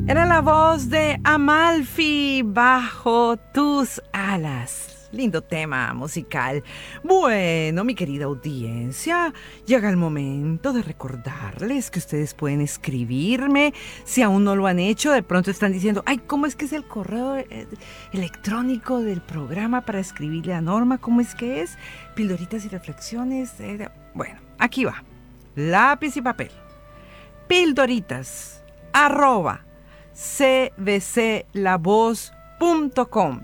Era la voz de Amalfi, Bajo tus alas. Lindo tema musical. Bueno, mi querida audiencia, llega el momento de recordarles que ustedes pueden escribirme. Si aún no lo han hecho, de pronto están diciendo, ay, ¿cómo es que es el correo electrónico del programa para escribirle a Norma? ¿Cómo es que es? Pildoritas y reflexiones. Bueno, aquí va. Lápiz y papel. Pildoritas@cbclavoz.com.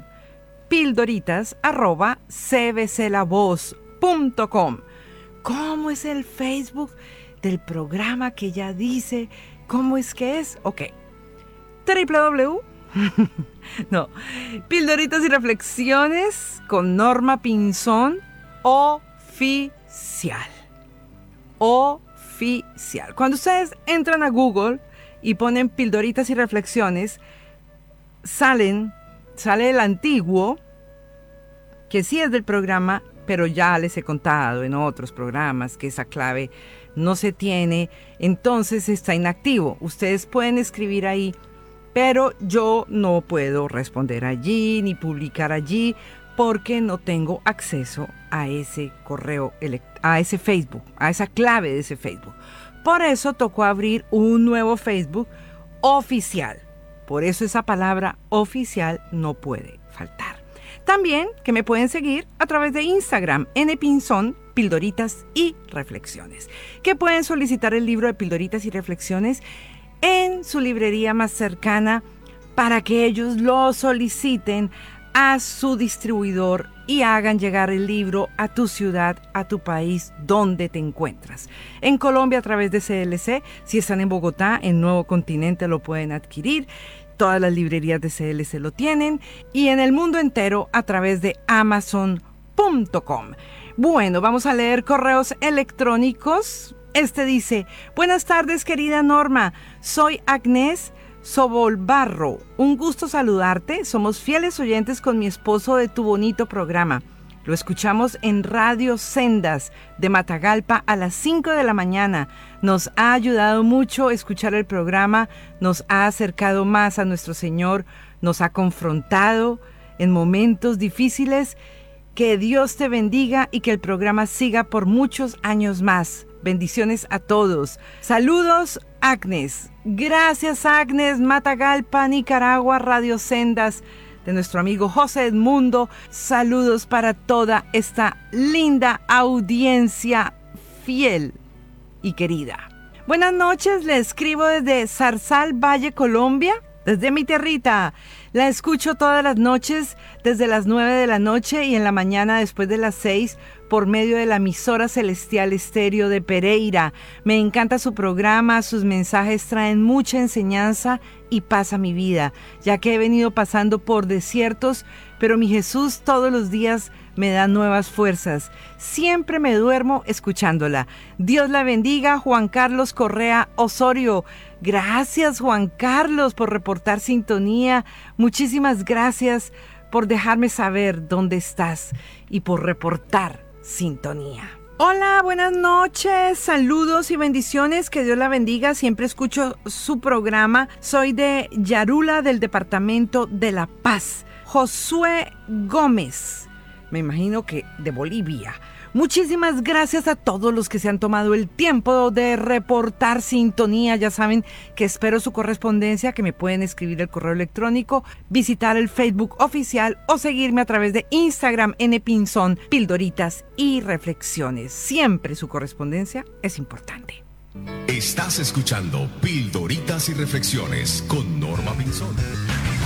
Pildoritas@cbclavoz.com. ¿Cómo es el Facebook del programa que ya dice cómo es que es? Ok. www. No. Pildoritas y reflexiones con Norma Pinzón oficial. Oficial. Cuando ustedes entran a Google y ponen Pildoritas y reflexiones, sale el antiguo, que sí es del programa, pero ya les he contado en otros programas que esa clave no se tiene, entonces está inactivo. Ustedes pueden escribir ahí, pero yo no puedo responder allí ni publicar allí porque no tengo acceso a ese correo, a ese Facebook, a esa clave de ese Facebook. Por eso tocó abrir un nuevo Facebook oficial. Por eso esa palabra oficial no puede faltar. También que me pueden seguir a través de Instagram, npinzón, Pildoritas y Reflexiones. Que pueden solicitar el libro de Pildoritas y Reflexiones en su librería más cercana para que ellos lo soliciten a su distribuidor y hagan llegar el libro a tu ciudad, a tu país, donde te encuentras. En Colombia a través de CLC, si están en Bogotá, en Nuevo Continente lo pueden adquirir. Todas las librerías de CLC lo tienen. Y en el mundo entero a través de Amazon.com. Bueno, vamos a leer correos electrónicos. Este dice, buenas tardes querida Norma, soy Agnés Sobolbarro, un gusto saludarte, somos fieles oyentes con mi esposo de tu bonito programa. Lo escuchamos en Radio Sendas de Matagalpa a las 5 de la mañana. Nos ha ayudado mucho escuchar el programa, nos ha acercado más a nuestro Señor, nos ha confrontado en momentos difíciles. Que Dios te bendiga y que el programa siga por muchos años más. Bendiciones a todos. Saludos, Agnes. Gracias, Agnes. Matagalpa, Nicaragua, Radio Sendas, de nuestro amigo José Edmundo. Saludos para toda esta linda audiencia fiel y querida. Buenas noches, le escribo desde Zarzal, Valle, Colombia, desde mi tierrita. La escucho todas las noches, desde las 9 de la noche y en la mañana después de las 6, por medio de la emisora Celestial Estéreo de Pereira. Me encanta su programa, sus mensajes traen mucha enseñanza y paz a mi vida, ya que he venido pasando por desiertos, pero mi Jesús todos los días me da nuevas fuerzas. Siempre me duermo escuchándola. Dios la bendiga, Juan Carlos Correa Osorio. Gracias, Juan Carlos, por reportar sintonía. Muchísimas gracias por dejarme saber dónde estás y por reportar sintonía. Hola, buenas noches, saludos y bendiciones, que Dios la bendiga, siempre escucho su programa. Soy de Yarula, del departamento de La Paz. Josué Gómez, me imagino que de Bolivia. Muchísimas gracias a todos los que se han tomado el tiempo de reportar sintonía. Ya saben que espero su correspondencia, que me pueden escribir el correo electrónico, visitar el Facebook oficial o seguirme a través de Instagram, npinzón, Pildoritas y Reflexiones. Siempre su correspondencia es importante. Estás escuchando Pildoritas y Reflexiones con Norma Pinzón.